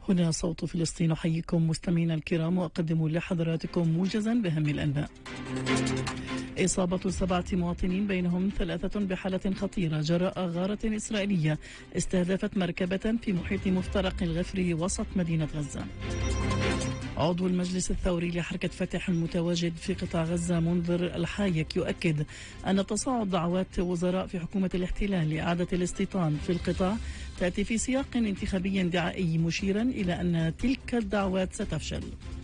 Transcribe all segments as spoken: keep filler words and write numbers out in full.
هنا صوت فلسطين، أحييكم مستمعينا الكرام وأقدم لحضراتكم موجزا بأهم الأنباء. إصابة سبعة مواطنين بينهم ثلاثة بحالة خطيرة جراء غارة إسرائيلية استهدفت مركبة في محيط مفترق الغفري وسط مدينة غزة. عضو المجلس الثوري لحركة فتح المتواجد في قطاع غزة منذر الحايك يؤكد أن تصاعد دعوات وزراء في حكومة الاحتلال لإعادة الاستيطان في القطاع تأتي في سياق انتخابي دعائي، مشيرا إلى أن تلك الدعوات ستفشل.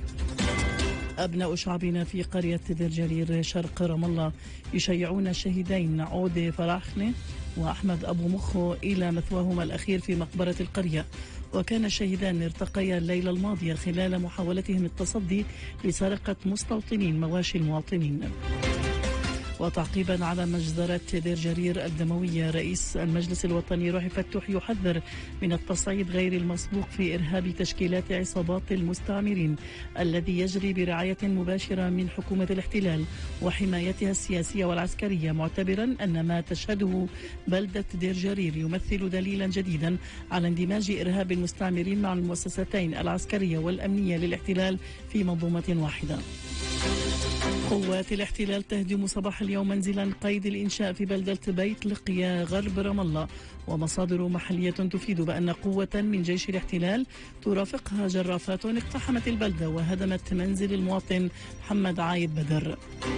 أبناء شعبنا في قرية دير جرير شرق رام الله يشيعون الشهيدين عودة فراخنة وأحمد أبو مخو إلى مثواهما الأخير في مقبرة القرية، وكان الشهيدان ارتقيا الليلة الماضية خلال محاولتهم التصدي لسرقة مستوطنين مواشي المواطنين. وتعقيبا على مجزرة دير جرير الدموية، رئيس المجلس الوطني روحي فتوح يحذر من التصعيد غير المسبوق في إرهاب تشكيلات عصابات المستعمرين الذي يجري برعاية مباشرة من حكومة الاحتلال وحمايتها السياسية والعسكرية، معتبرا أن ما تشهده بلدة دير جرير يمثل دليلا جديدا على اندماج إرهاب المستعمرين مع المؤسستين العسكرية والأمنية للاحتلال في منظومة واحدة. قوات الاحتلال تهدم صباح اليوم منزلا قيد الإنشاء في بلدة بيت لقيا غرب رام الله، ومصادر محلية تفيد بأن قوة من جيش الاحتلال ترافقها جرافات اقتحمت البلدة وهدمت منزل المواطن محمد عايد بدر.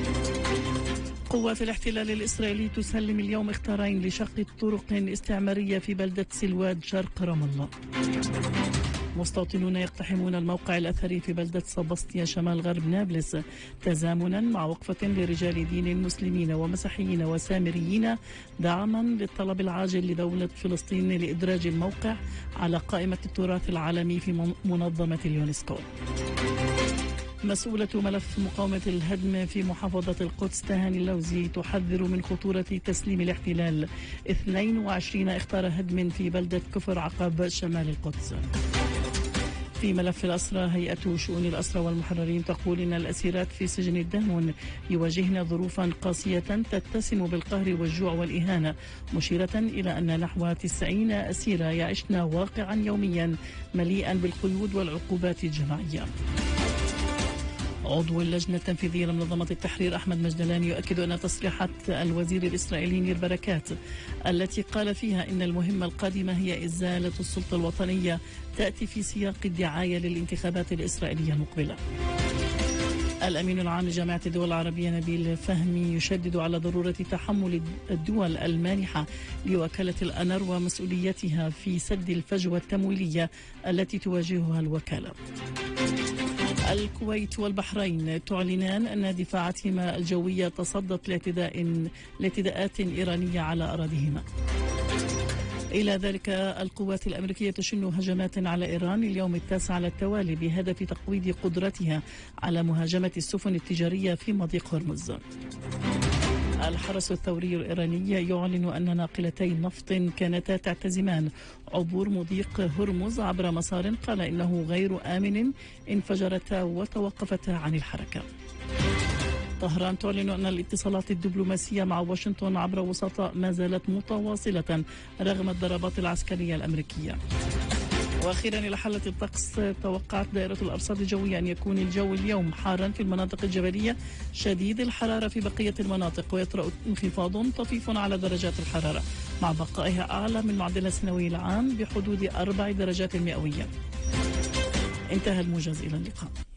قوات الاحتلال الإسرائيلي تسلم اليوم اختارين لشق طرق استعمارية في بلدة سلواد شرق رام الله. مستوطنون يقتحمون الموقع الأثري في بلدة صبستيا شمال غرب نابلس تزامنا مع وقفة لرجال دين مسلمين ومسيحيين وسامريين دعما للطلب العاجل لدولة فلسطين لإدراج الموقع على قائمة التراث العالمي في منظمة اليونسكو. مسؤولة ملف مقاومة الهدم في محافظة القدس تهاني اللوزي تحذر من خطورة تسليم الاحتلال اثنين وعشرين اختار هدم في بلدة كفر عقب شمال القدس. في ملف الأسرى، هيئة شؤون الأسرى والمحررين تقول إن الأسيرات في سجن الدهمون يواجهن ظروفا قاسية تتسم بالقهر والجوع والإهانة، مشيرة إلى أن نحو تسعين أسيرة يعيشن واقعا يوميا مليئا بالقيود والعقوبات الجماعية. عضو اللجنة التنفيذية لمنظمة التحرير أحمد مجدلان يؤكد أن تصريحات الوزير الإسرائيلي نير بركات التي قال فيها إن المهمة القادمة هي إزالة السلطة الوطنية تأتي في سياق الدعاية للانتخابات الإسرائيلية المقبلة. الأمين العام لجامعة الدول العربية نبيل فهمي يشدد على ضرورة تحمل الدول المانحة لوكالة الأنر ومسؤوليتها في سد الفجوة التمويلية التي تواجهها الوكالة. الكويت والبحرين تعلنان أن دفاعاتهما الجوية تصدت لاعتداء لاعتداءات إيرانية على أراضيهما. إلى ذلك القوات الأمريكية تشن هجمات على إيران اليوم التاسع على التوالي بهدف تقويض قدرتها على مهاجمة السفن التجارية في مضيق هرمز. الحرس الثوري الإيراني يعلن أن ناقلتي نفط كانتا تعتزمان عبور مضيق هرمز عبر مسار قال إنه غير آمن انفجرتا وتوقفتا عن الحركة. طهران تعلن أن الاتصالات الدبلوماسية مع واشنطن عبر وسطاء ما زالت متواصلة رغم الضربات العسكرية الأمريكية. واخيرا الى حالة الطقس، توقعت دائرة الأرصاد الجوية أن يكون الجو اليوم حارا في المناطق الجبلية شديد الحرارة في بقية المناطق، ويطرأ انخفاض طفيف على درجات الحرارة مع بقائها أعلى من معدل السنوي العام بحدود أربع درجات مئوية. انتهى الموجز، إلى اللقاء.